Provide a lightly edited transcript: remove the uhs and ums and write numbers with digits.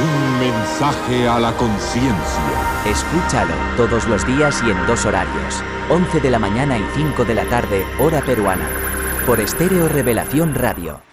Un mensaje a la conciencia. Escúchalo todos los días y en 2 horarios. 11 de la mañana y 5 de la tarde, hora peruana. Por Estéreo Revelación Radio.